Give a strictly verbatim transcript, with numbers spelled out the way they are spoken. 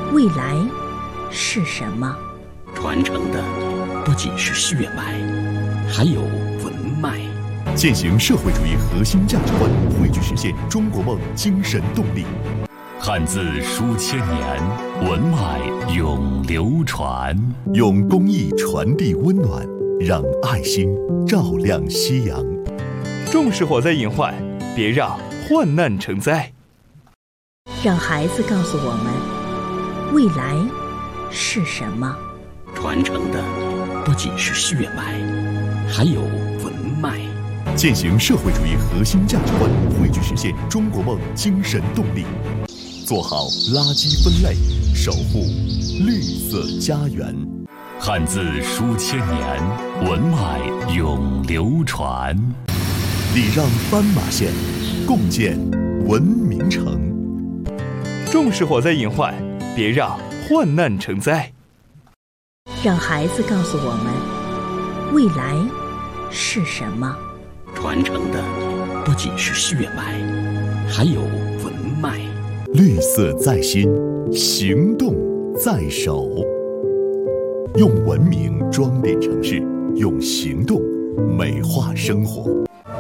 未来是什么？ 传承的不仅是血脉，还有文脉。 践行社会主义核心价值观，汇聚实现中国梦精神动力。 汉字书千年，文脉永流传。 用公益传递温暖，让爱心照亮夕阳。 重视火灾隐患，别让患难成灾。 让孩子告诉我们，未来是什么？ 传承的不仅是血脉，还有文脉。 践行社会主义核心价值观，汇聚实现中国梦精神动力。做好垃圾分类，守护绿色家园。 汉字书千年，文脉永流传。 礼让斑马线，共建文明城。 重视火灾隐患，别让患难成灾。 让孩子告诉我们，未来是什么？ 传承的不仅是血脉，还有文脉。 绿色在心，行动在手。用文明装点城市，用行动美化生活。